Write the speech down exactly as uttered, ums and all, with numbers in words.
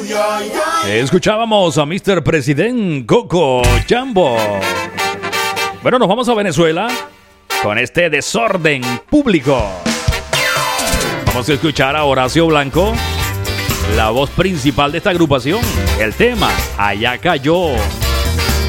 Escuchábamos a míster President Coco Jambo. Bueno, nos vamos a Venezuela con este desorden público. Vamos a escuchar a Horacio Blanco, la voz principal de esta agrupación. El tema, Allá cayó.